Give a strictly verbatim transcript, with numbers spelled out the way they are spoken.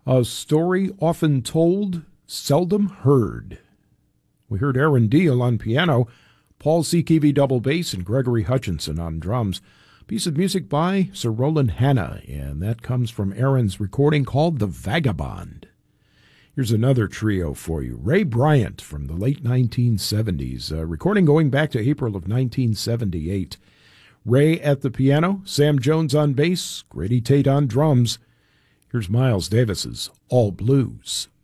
A story often told, seldom heard. We heard Aaron Deal on piano, Paul Seakevy double bass, and Gregory Hutchinson on drums. Piece of music by Sir Roland Hanna, and that comes from Aaron's recording called The Vagabond. Here's another trio for you. Ray Bryant from the late nineteen seventies, a recording going back to April of nineteen seventy-eight. Ray at the piano, Sam Jones on bass, Grady Tate on drums. Here's Miles Davis's All Blues.